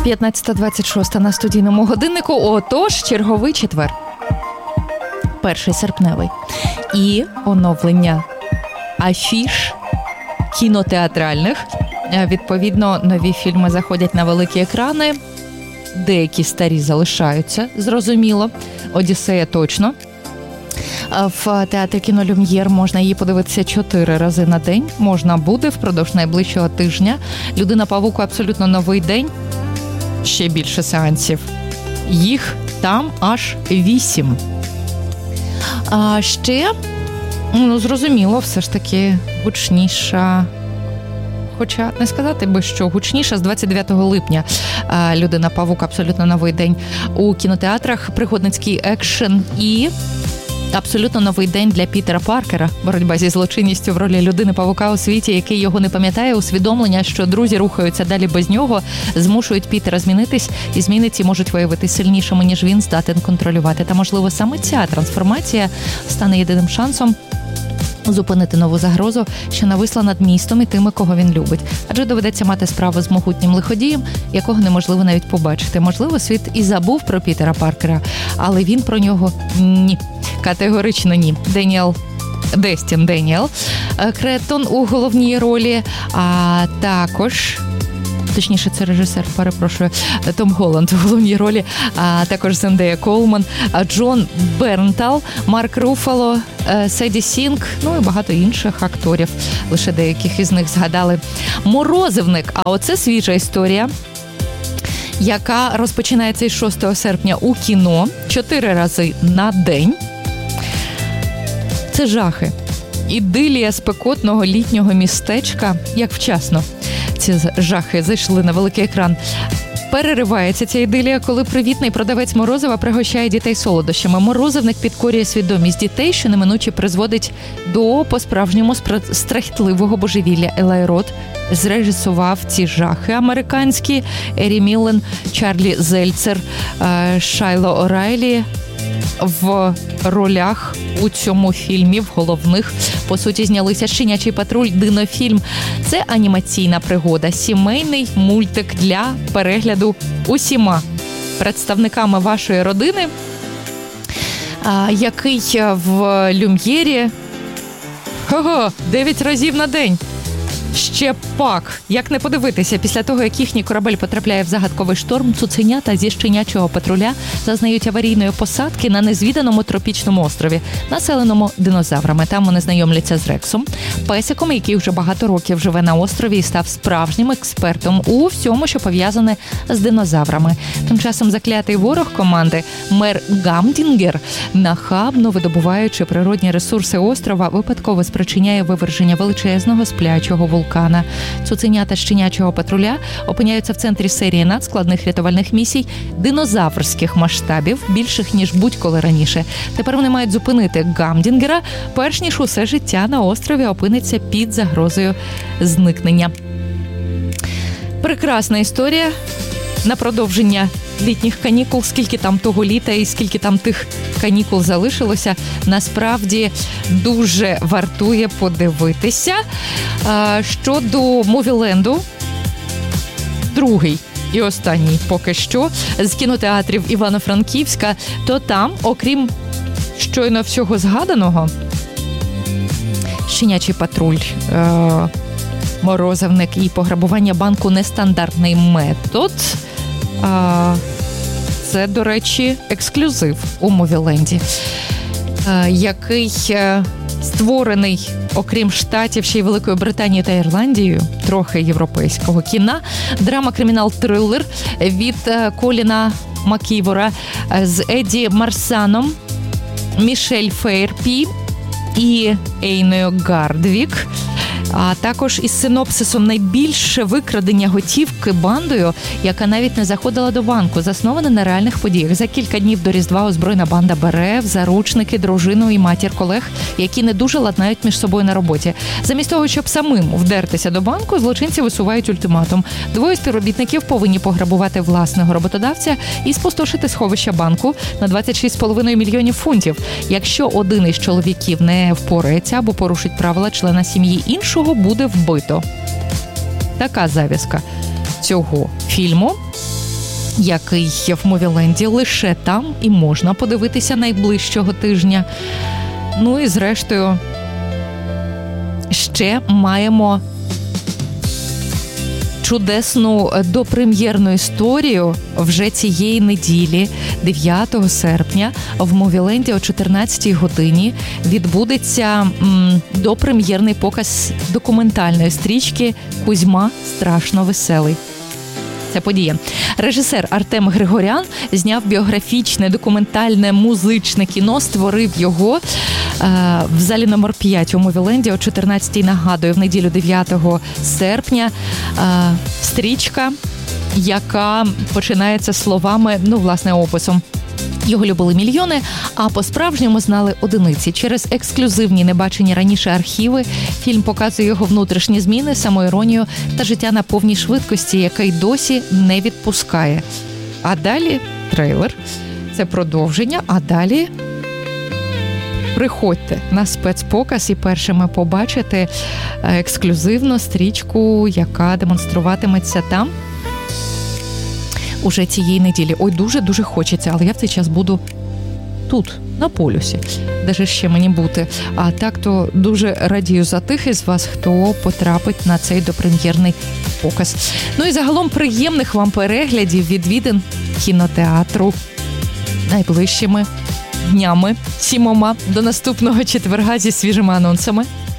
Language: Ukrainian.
15:26 на студійному годиннику. Отож, черговий четвер. 1 серпневий. І оновлення афіш кінотеатральних. Відповідно, нові фільми заходять на великі екрани. Деякі старі залишаються, зрозуміло. «Одіссея» точно. В театрі кіно «Люм'єр» можна її подивитися 4 рази на день. Можна буде впродовж найближчого тижня. «Людина-павук» абсолютно новий день. Ще більше сеансів. Їх там аж 8. А ще, зрозуміло, все ж таки гучніша. Хоча не сказати би, що гучніша, з 29 липня «Людина-павук» абсолютно новий день у кінотеатрах, пригодницький екшен і абсолютно новий день для Пітера Паркера. Боротьба зі злочинністю в ролі людини-павука у світі, який його не пам'ятає, усвідомлення, що друзі рухаються далі без нього, змушують Пітера змінитись, і зміни ці можуть виявитись сильнішими, ніж він здатен контролювати. Та, можливо, саме ця трансформація стане єдиним шансом зупинити нову загрозу, що нависла над містом і тими, кого він любить. Адже доведеться мати справу з могутнім лиходієм, якого неможливо навіть побачити. Можливо, світ і забув про Пітера Паркера, але він про нього ні. Категорично ні. Дестін Деніел Кретон у головній ролі, а також... Точніше, це режисер, перепрошую, Том Голланд у головній ролі, а також Зендея Колман, Джон Бернтал, Марк Руффало, Седі Сінг, і багато інших акторів. Лише деяких із них згадали. «Морозивник», а оце свіжа історія, яка розпочинається із 6 серпня у кіно 4 рази на день. Це жахи. Ідилія спекотного літнього містечка, як вчасно ці жахи зайшли на великий екран. Переривається ця ідилія, коли привітний продавець морозива пригощає дітей солодощами. Морозивник підкорює свідомість дітей, що неминуче призводить до по-справжньому страхітливого божевілля. Елай Рот зрежисував ці жахи американські. Ері Міллен, Чарлі Зельцер, Шайло Орайлі в ролях у цьому фільмі, в головних. По суті, знялися «Щенячий патруль», динофільм. Це анімаційна пригода, сімейний мультик для перегляду усіма представниками вашої родини, який в «Люм'єрі» 9 разів на день. Ще пак. Як не подивитися, після того, як їхній корабель потрапляє в загадковий шторм, цуценята зі «Щенячого патруля» зазнають аварійної посадки на незвіданому тропічному острові, населеному динозаврами. Там вони знайомляться з Рексом, песиком, який вже багато років живе на острові і став справжнім експертом у всьому, що пов'язане з динозаврами. Тим часом заклятий ворог команди, мер Гамдінгер, нахабно видобуваючи природні ресурси острова, випадково спричиняє виверження величезного сплячого вулкана. Цуценята «Щенячого патруля» опиняються в центрі серії надскладних рятувальних місій динозаврських масштабів, більших, ніж будь-коли раніше. Тепер вони мають зупинити Гамдінгера, перш ніж усе життя на острові опиниться під загрозою зникнення. Прекрасна історія на продовження літніх канікул, скільки там того літа і скільки там тих канікул залишилося, насправді дуже вартує подивитися. Щодо Мувіленду, другий і останній поки що з кінотеатрів Івано-Франківська, то там, окрім щойно всього згаданого, «Щенячий патруль», «Морозивник» і «Пограбування банку. Нестандартний метод». Це, до речі, ексклюзив у Мувіленді, який створений, окрім Штатів, ще й Великою Британією та Ірландією, трохи європейського кіна. Драма-кримінал-трилер від Коліна Маківора з Еді Марсаном, Мішель Фейрпі і Ейною Гардвік. А також із синопсисом «Найбільше викрадення готівки бандою, яка навіть не заходила до банку», засноване на реальних подіях. За кілька днів до Різдва озброєна банда бере в заручники дружину і матір колег, які не дуже ладнають між собою на роботі. Замість того, щоб самим вдертися до банку, злочинці висувають ультиматум. 2 співробітників повинні пограбувати власного роботодавця і спустошити сховище банку на 26,5 мільйонів фунтів. Якщо один із чоловіків не впорається або порушить правила члена сім'ї іншого, буде вбито. Така зав'язка цього фільму. який є в Мувіленді. Лише там і можна подивитися найближчого тижня. Ну і зрештою, ще маємо чудесну допрем'єрну історію вже цієї неділі, 9 серпня, в Мувіленді о 14-й годині відбудеться допрем'єрний показ документальної стрічки «Кузьма страшно веселий». Це подія. Режисер Артем Григорян зняв біографічне, документальне, музичне кіно, створив його в залі номер 5 у Мувіленді о 14-й, нагадую, в неділю 9 серпня. Стрічка, яка починається словами, власне, описом. Його любили мільйони, а по-справжньому знали одиниці. Через ексклюзивні, небачені раніше архіви фільм показує його внутрішні зміни, самоіронію та життя на повній швидкості, яка й досі не відпускає. А далі трейлер. Це продовження, а далі приходьте на спецпоказ і першими побачите ексклюзивну стрічку, яка демонструватиметься там уже цієї неділі. Ой, дуже-дуже хочеться, але я в цей час буду тут, на полюсі, де ж ще мені бути. А так то дуже радію за тих із вас, хто потрапить на цей допрем'єрний показ. Ну і загалом приємних вам переглядів, відвідин кінотеатру найближчими днями 7 до наступного четверга зі свіжими анонсами.